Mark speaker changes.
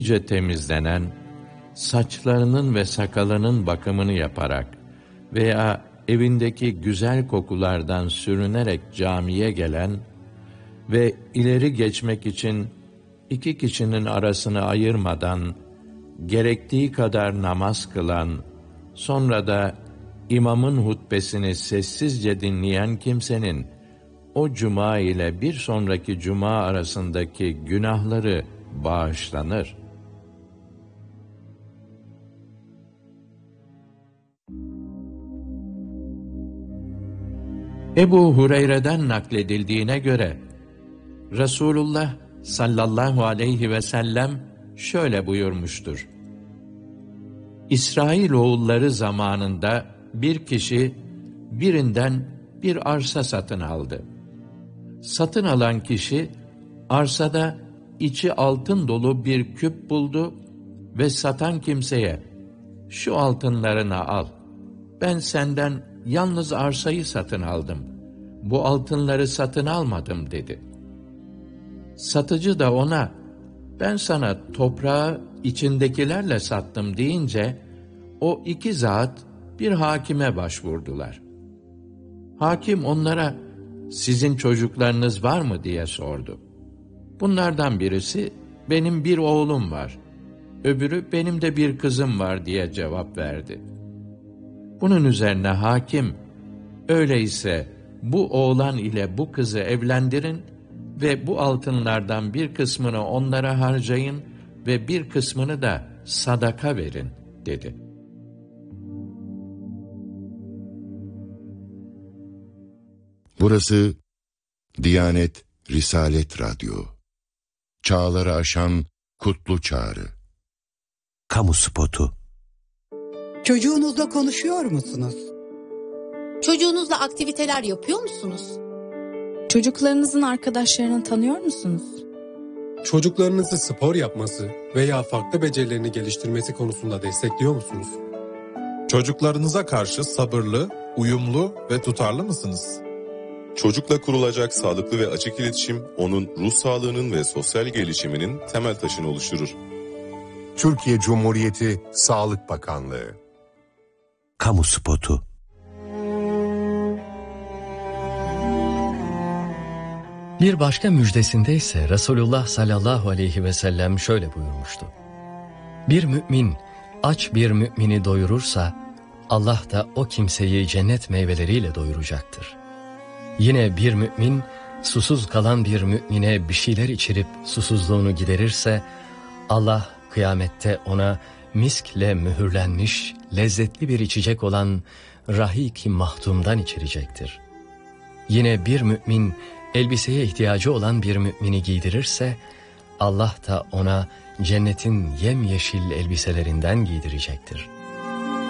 Speaker 1: İyice temizlenen, saçlarının ve sakalının bakımını yaparak veya evindeki güzel kokulardan sürünerek camiye gelen ve ileri geçmek için iki kişinin arasını ayırmadan gerektiği kadar namaz kılan, sonra da imamın hutbesini sessizce dinleyen kimsenin o cuma ile bir sonraki cuma arasındaki günahları bağışlanır. Ebu Hureyre'den nakledildiğine göre Resulullah sallallahu aleyhi ve sellem şöyle buyurmuştur: İsrailoğulları zamanında bir kişi birinden bir arsa satın aldı. Satın alan kişi arsada içi altın dolu bir küp buldu ve satan kimseye "Şu altınlarını al. Ben senden yalnız arsayı satın aldım. Bu altınları satın almadım" dedi. Satıcı da ona "Ben sana toprağı içindekilerle sattım" deyince o iki zat bir hakime başvurdular. Hakim onlara "Sizin çocuklarınız var mı?" diye sordu. Bunlardan birisi "Benim bir oğlum var." Öbürü "Benim de bir kızım var" diye cevap verdi. Bunun üzerine hakim "Öyleyse bu oğlan ile bu kızı evlendirin ve bu altınlardan bir kısmını onlara harcayın ve bir kısmını da sadaka verin" dedi.
Speaker 2: Burası Diyanet Risalet Radyo. Çağları aşan kutlu çağrı.
Speaker 3: Kamu spotu.
Speaker 4: Çocuğunuzla konuşuyor musunuz?
Speaker 5: Çocuğunuzla aktiviteler yapıyor musunuz?
Speaker 6: Çocuklarınızın arkadaşlarını tanıyor musunuz?
Speaker 7: Çocuklarınızı spor yapması veya farklı becerilerini geliştirmesi konusunda destekliyor musunuz?
Speaker 8: Çocuklarınıza karşı sabırlı, uyumlu ve tutarlı mısınız?
Speaker 9: Çocukla kurulacak sağlıklı ve açık iletişim, onun ruh sağlığının ve sosyal gelişiminin temel taşını oluşturur.
Speaker 10: Türkiye Cumhuriyeti Sağlık Bakanlığı.
Speaker 3: Kamu spotu.
Speaker 11: Bir başka müjdesinde ise Resulullah sallallahu aleyhi ve sellem şöyle buyurmuştu: Bir mümin aç bir mümini doyurursa Allah da o kimseyi cennet meyveleriyle doyuracaktır. Yine bir mümin susuz kalan bir mümine bir şeyler içirip susuzluğunu giderirse Allah kıyamette ona miskle mühürlenmiş lezzetli bir içecek olan rahik-i mahtumdan içirecektir. Yine bir mümin elbiseye ihtiyacı olan bir mümini giydirirse Allah da ona cennetin yemyeşil elbiselerinden giydirecektir.